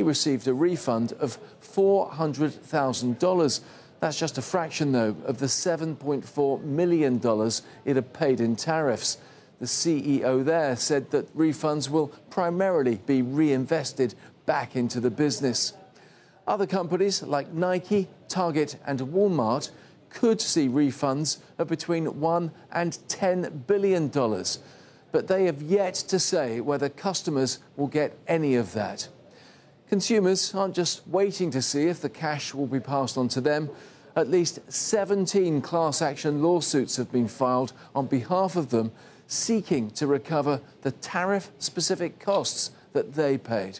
only received a refund of $400,000. That's just a fraction, though, of the $7.4 million it had paid in tariffs. The CEO there said that refunds will primarily be reinvested back into the business. Other companies like Nike, Target and Walmart could see refunds of between $1 and $10 billion. But they have yet to say whether customers will get any of that. Consumers aren't just waiting to see if the cash will be passed on to them. At least 17 class action lawsuits have been filed on behalf of them, seeking to recover the tariff-specific costs that they paid.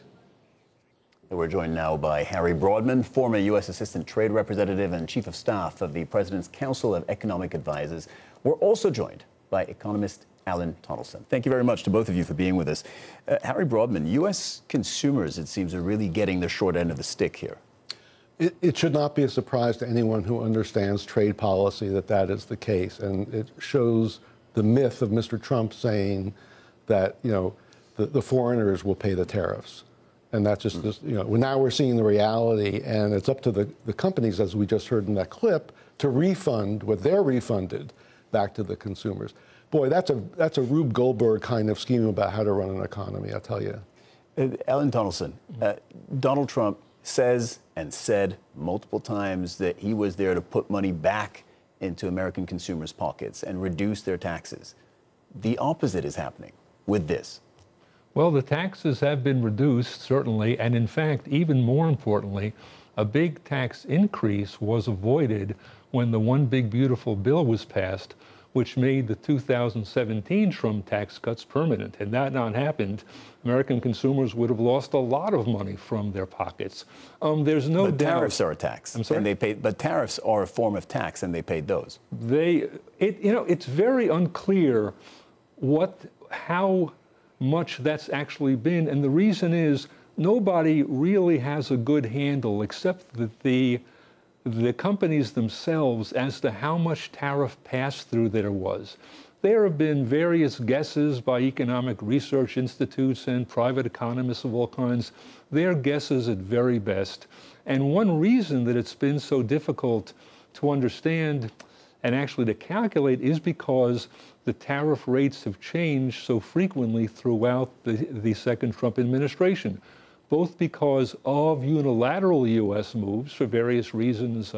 We're joined now by Harry Broadman, former U.S. Assistant Trade Representative and Chief of Staff of the President's Council of Economic Advisers. We're also joined by economist Alan Tonelson. Thank you very much to both of you for being with us. Harry Broadman, U.S. consumers, it seems, are really getting the short end of the stick here. It should not be a surprise to anyone who understands trade policy that that is the case. And it shows the myth of Mr. Trump saying that, the foreigners will pay the tariffs. And that's just, now we're seeing the reality, and it's up to the companies, as we just heard in that clip, to refund what they're refunded back to the consumers. Boy, that's a Rube Goldberg kind of scheme about how to run an economy, I tell you. Alan Tonelson, Donald Trump says and said multiple times that he was there to put money back into American consumers' pockets and reduce their taxes. The opposite is happening with this. Well, the taxes have been reduced, certainly, and in fact, even more importantly, a big tax increase was avoided when the One Big Beautiful Bill was passed, which made the 2017 Trump tax cuts permanent. Had that not happened, American consumers would have lost a lot of money from their pockets. There's no doubt. But tariffs are a tax. I'm sorry? And they paid, but tariffs are a form of tax, and they paid those. It's very unclear how much that's actually been, and the reason is nobody really has a good handle except that the companies themselves as to how much tariff pass-through there was. There have been various guesses by economic research institutes and private economists of all kinds. They're guesses at very best. And one reason that it's been so difficult to understand and actually to calculate is because the tariff rates have changed so frequently throughout the second Trump administration, both because of unilateral U.S. moves for various reasons,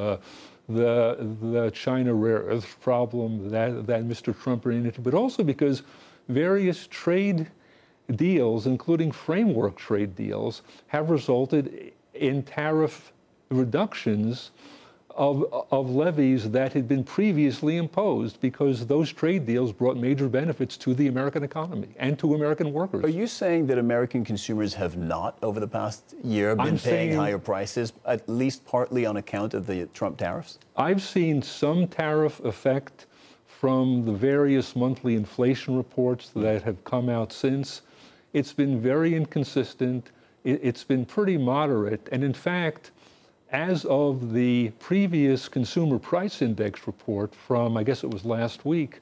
the China rare earth problem that Mr. Trump ran into, but also because various trade deals, including framework trade deals, have resulted in tariff reductions of levies that had been previously imposed because those trade deals brought major benefits to the American economy and to American workers. Are you saying that American consumers have not, over the past year, been paying higher prices, at least partly on account of the Trump tariffs? I've seen some tariff effect from the various monthly inflation reports that have come out since. It's been very inconsistent. It's been pretty moderate. And in fact, as of the previous Consumer Price Index report from, I guess it was last week,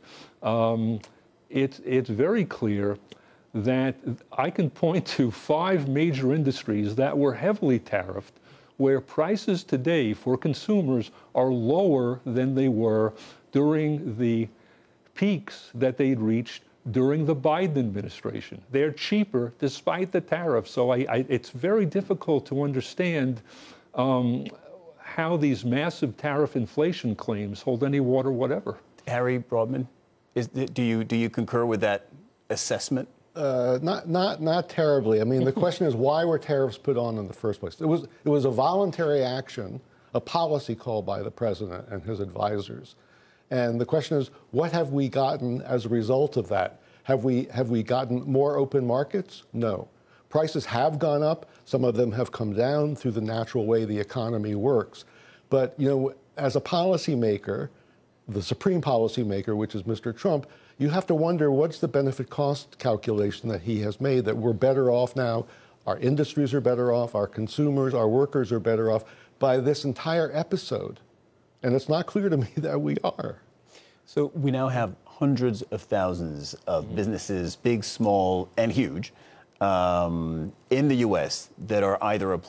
it's very clear that I can point to 5 major industries that were heavily tariffed, where prices today for consumers are lower than they were during the peaks that they'd reached during the Biden administration. They're cheaper despite the tariffs. So it's very difficult to understand how these massive tariff inflation claims hold any water whatever. Harry Broadman, do you concur with that assessment? Not terribly. I mean, the question is, why were tariffs put on in the first place? It was a voluntary action, a policy call by the president and his advisors. And the question is, what have we gotten as a result of that? Have we gotten more open markets? No. Prices have gone up. Some of them have come down through the natural way the economy works. But, as a policymaker, the supreme policymaker, which is Mr. Trump, you have to wonder what's the benefit cost calculation that he has made, that we're better off now, our industries are better off, our consumers, our workers are better off by this entire episode. And it's not clear to me that we are. So we now have hundreds of thousands of businesses, big, small, and huge, in the U.S. that are either applying